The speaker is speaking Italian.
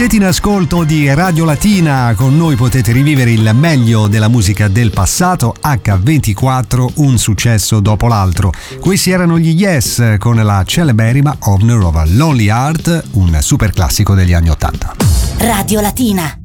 Siete in ascolto di Radio Latina, con noi potete rivivere il meglio della musica del passato. H24, un successo dopo l'altro. Questi erano gli Yes con la celeberrima Owner of a Lonely Heart, un super classico degli anni '80. Radio Latina.